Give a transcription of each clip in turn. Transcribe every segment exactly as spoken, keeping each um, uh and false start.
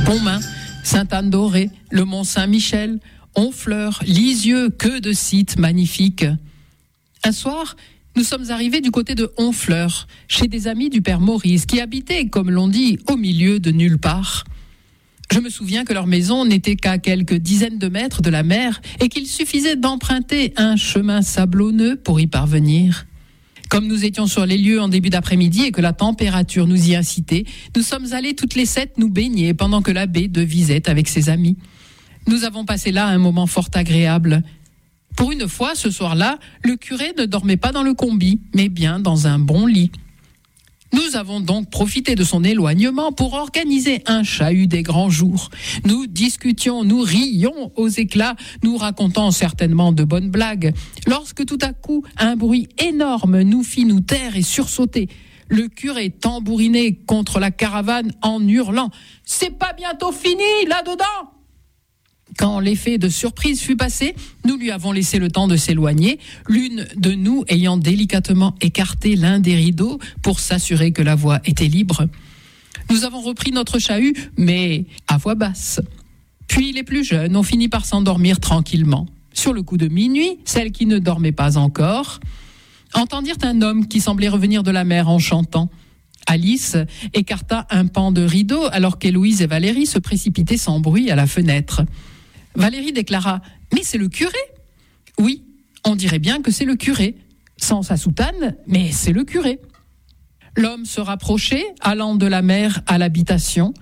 Pontmain, Sainte-Anne-d'Auray, le Mont-Saint-Michel, Honfleur, Lisieux, que de sites magnifiques. Un soir, nous sommes arrivés du côté de Honfleur, chez des amis du père Maurice, qui habitaient, comme l'on dit, au milieu de nulle part. Je me souviens que leur maison n'était qu'à quelques dizaines de mètres de la mer et qu'il suffisait d'emprunter un chemin sablonneux pour y parvenir. Comme nous étions sur les lieux en début d'après-midi et que la température nous y incitait, nous sommes allés toutes les sept nous baigner pendant que l'abbé devisait avec ses amis. Nous avons passé là un moment fort agréable. Pour une fois, ce soir-là, le curé ne dormait pas dans le combi, mais bien dans un bon lit. Nous avons donc profité de son éloignement pour organiser un chahut des grands jours. Nous discutions, nous rions aux éclats, nous racontant certainement de bonnes blagues, lorsque tout à coup, un bruit énorme nous fit nous taire et sursauter. Le curé tambourinait contre la caravane en hurlant « C'est pas bientôt fini, là-dedans !» Quand l'effet de surprise fut passé, nous lui avons laissé le temps de s'éloigner, l'une de nous ayant délicatement écarté l'un des rideaux pour s'assurer que la voie était libre. Nous avons repris notre chahut, mais à voix basse. Puis les plus jeunes ont fini par s'endormir tranquillement. Sur le coup de minuit, celles qui ne dormaient pas encore entendirent un homme qui semblait revenir de la mer en chantant. Alice écarta un pan de rideau alors qu'Héloïse et Valérie se précipitaient sans bruit à la fenêtre. Valérie déclara « Mais c'est le curé !» Oui, on dirait bien que c'est le curé. Sans sa soutane, mais c'est le curé. L'homme se rapprochait, allant de la mer à l'habitation,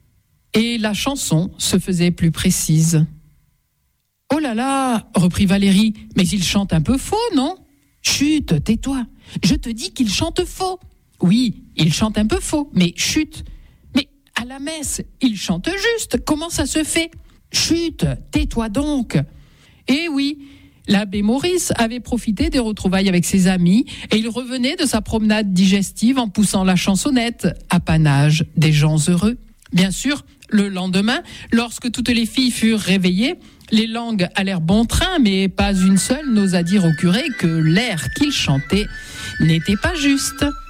et la chanson se faisait plus précise. « Oh là là !» reprit Valérie, « mais il chante un peu faux, non ?»« Chut, tais-toi, je te dis qu'il chante faux. » « Oui, il chante un peu faux, mais chut. Mais à la messe, il chante juste. Comment ça se fait ? Chut, tais-toi donc. » Eh oui, l'abbé Maurice avait profité des retrouvailles avec ses amis et il revenait de sa promenade digestive en poussant la chansonnette, apanage des gens heureux. Bien sûr, le lendemain, lorsque toutes les filles furent réveillées, les langues allèrent bon train, mais pas une seule n'osa dire au curé que l'air qu'il chantait n'était pas juste.